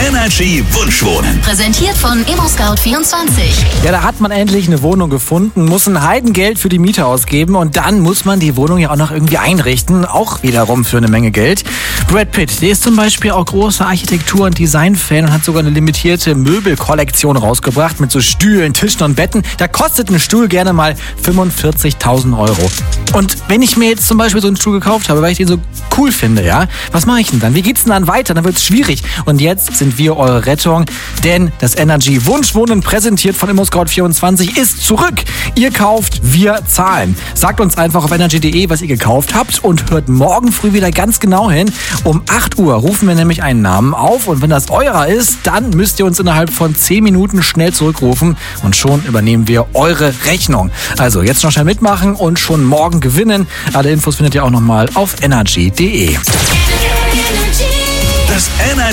Energy Wunschwohnen. Präsentiert von ImmoScout24. Ja, da hat man endlich eine Wohnung gefunden, muss ein Heidengeld für die Miete ausgeben und dann muss man die Wohnung ja auch noch irgendwie einrichten, auch wiederum für eine Menge Geld. Brad Pitt, der ist zum Beispiel auch großer Architektur- und Design-Fan und hat sogar eine limitierte Möbelkollektion rausgebracht mit so Stühlen, Tischen und Betten. Da kostet ein Stuhl gerne mal 45.000 Euro. Und wenn ich mir jetzt zum Beispiel so einen Stuhl gekauft habe, weil ich den so cool finde, ja, was mache ich denn dann? Wie geht's denn dann weiter? Dann wird's schwierig. Und jetzt sind wir eure Rettung, denn das Energy Wunschwohnen, präsentiert von ImmoScout24, ist zurück. Ihr kauft, wir zahlen. Sagt uns einfach auf energy.de, was ihr gekauft habt und hört morgen früh wieder ganz genau hin. Um 8 Uhr rufen wir nämlich einen Namen auf und wenn das eurer ist, dann müsst ihr uns innerhalb von 10 Minuten schnell zurückrufen und schon übernehmen wir eure Rechnung. Also jetzt noch schnell mitmachen und schon morgen gewinnen. Alle Infos findet ihr auch nochmal auf energy.de. Das Energy